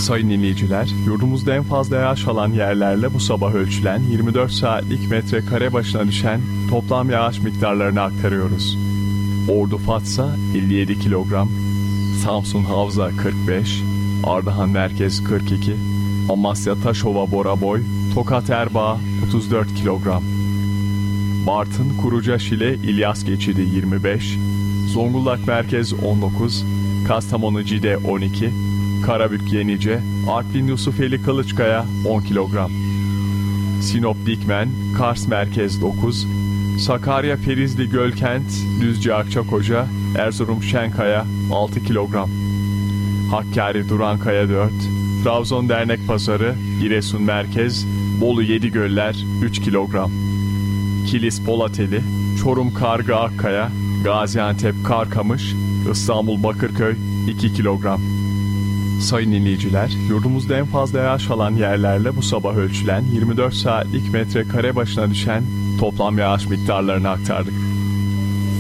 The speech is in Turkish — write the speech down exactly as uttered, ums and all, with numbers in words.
Sayın dinleyiciler, yurdumuzda en fazla yağış alan yerlerle bu sabah ölçülen yirmi dört saatlik metrekare başına düşen toplam yağış miktarlarını aktarıyoruz. Ordu Fatsa elli yedi kilogram, Samsun Havza kırk beş, Ardahan Merkez kırk iki, Amasya Taşova Boraboy, Tokat Erbaa otuz dört kilogram. Bartın Kuruca Şile İlyas Geçidi yirmi beş, Zonguldak Merkez on dokuz, Kastamonu Cide on iki, Karabük Yenice, Artvin Yusufeli Kılıçkaya on kilogram. Sinop Dikmen, Kars Merkez dokuz, Sakarya Ferizli Gölkent, Düzce Akçakoca, Erzurum Şenkaya altı kilogram. Hakkari Durankaya dört, Trabzon Dernek Pazarı, Giresun Merkez, Bolu Yedigöller üç kilogram. Kilis Polateli, Çorum Kargı Akkaya, Gaziantep Karkamış, İstanbul Bakırköy iki kilogram. Sayın dinleyiciler, yurdumuzda en fazla yağış alan yerlerle bu sabah ölçülen yirmi dört saatlik metrekare başına düşen toplam yağış miktarlarını aktardık.